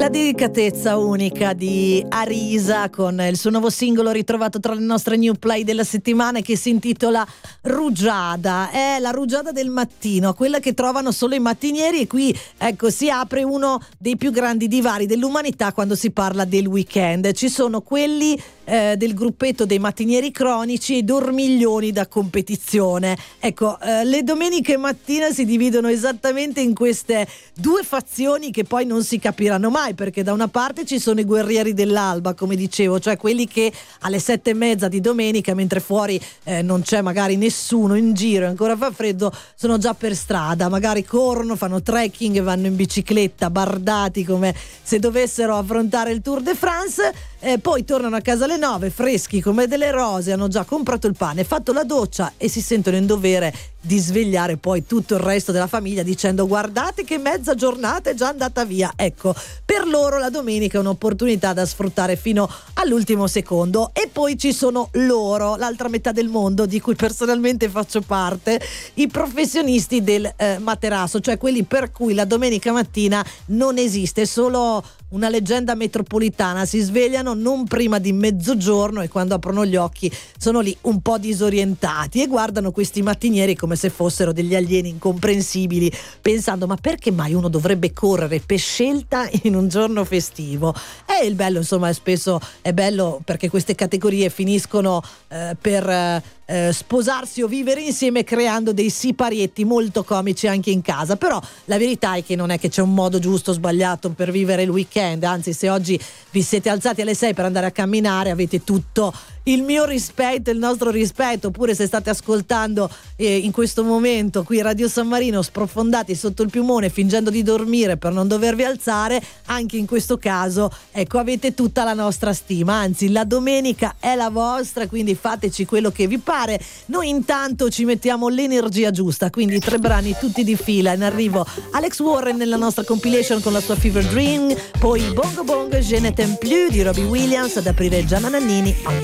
La delicatezza unica di Arisa con il suo nuovo singolo ritrovato tra le nostre new play della settimana, che si intitola Rugiada. È la rugiada del mattino, quella che trovano solo i mattinieri, e qui ecco si apre uno dei più grandi divari dell'umanità quando si parla del weekend. Ci sono quelli del gruppetto dei mattinieri cronici e i dormiglioni da competizione. Ecco, le domeniche mattina si dividono esattamente in queste due fazioni che poi non si capiranno mai, perché da una parte ci sono i guerrieri dell'alba, come dicevo, cioè quelli che alle 7:30 di domenica, mentre fuori non c'è magari nessuno in giro e ancora fa freddo, sono già per strada, magari corrono, fanno trekking e vanno in bicicletta bardati come se dovessero affrontare il Tour de France, poi tornano a casa alle 9 freschi come delle rose, hanno già comprato il pane, fatto la doccia e si sentono in dovere di svegliare poi tutto il resto della famiglia dicendo: guardate che mezza giornata è già andata via. Ecco, per loro la domenica è un'opportunità da sfruttare fino all'ultimo secondo. E poi ci sono loro, l'altra metà del mondo di cui personalmente faccio parte, i professionisti del materasso, cioè quelli per cui la domenica mattina non esiste, solo una leggenda metropolitana. Si svegliano non prima di mezzogiorno e quando aprono gli occhi sono lì un po' disorientati e guardano questi mattinieri come se fossero degli alieni incomprensibili, pensando: ma perché mai uno dovrebbe correre per scelta in un giorno festivo? E il bello, insomma, spesso è bello perché queste categorie finiscono per sposarsi o vivere insieme, creando dei siparietti molto comici anche in casa. Però la verità è che non è che c'è un modo giusto o sbagliato per vivere il weekend, anzi, se oggi vi siete alzati alle 6 per andare a camminare avete tutto il mio rispetto, il nostro rispetto. Oppure se state ascoltando in questo momento qui Radio San Marino sprofondati sotto il piumone fingendo di dormire per non dovervi alzare, anche in questo caso ecco avete tutta la nostra stima, anzi la domenica è la vostra, quindi fateci quello che vi pare. Noi intanto ci mettiamo l'energia giusta, quindi 3 brani tutti di fila. In arrivo Alex Warren nella nostra compilation con la sua Fever Dream, poi Bongo Bongo Je ne t'aime plus di Robbie Williams, ad aprire Gianna Nannini.